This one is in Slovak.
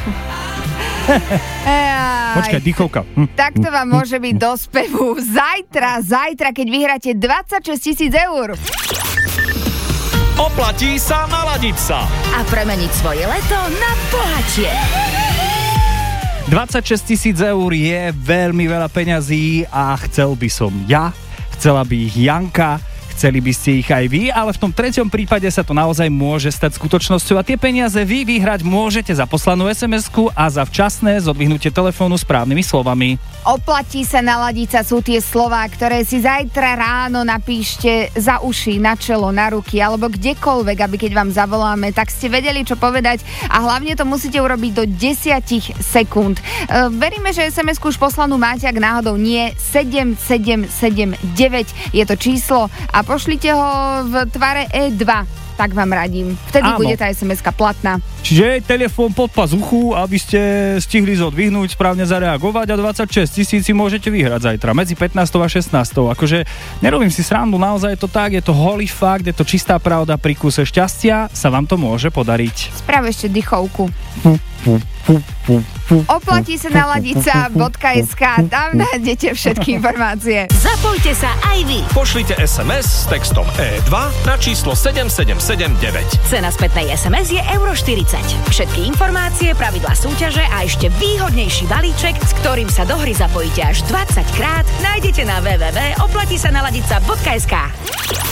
Počkaj, dýchovka. Takto vám môže byť do spevu zajtra, keď vyhráte 26 000 eur. Oplatí sa naladiť sa a premeniť svoje leto na bohatie. 26 000 eur je veľmi veľa peňazí a chcel by som ja, chcela by ich Janka, chceli by ste ich aj vy, ale v tom treťom prípade sa to naozaj môže stať skutočnosťou a tie peniaze vy vyhrať môžete za poslanú SMS-ku a za včasné zodvihnutie telefónu správnymi slovami. Oplatí sa naladiť sa sú tie slová, ktoré si zajtra ráno napíšte za uši, na čelo, na ruky alebo kdekoľvek, aby keď vám zavoláme, tak ste vedeli, čo povedať a hlavne to musíte urobiť do 10 sekúnd. Veríme, že SMS-ku už poslanú máte, ak náhodou nie, 7779 je to číslo a pošlite ho v tvare E2, tak vám radím. Vtedy bude tá SMS-ka platná. Čiže telefón pod pazuchu, aby ste stihli zodvihnúť, správne zareagovať a 26 000 si môžete vyhrať zajtra medzi 15. a 16. Akože nerobím si srandu, naozaj je to tak, je to holý fakt, je to čistá pravda, pri kúse šťastia sa vám to môže podariť. Sprav ešte dychovku. Oplatí sa naladiť sa.sk, tam nájdete všetky informácie. Zapojte sa aj vy. Pošlite SMS s textom E2 na číslo 7779. Cena spätnej SMS je €40. Všetky informácie, pravidlá súťaže a ešte výhodnejší balíček, s ktorým sa do hry zapojíte až 20 krát, nájdete na www.oplatisanaladiť sa.sk.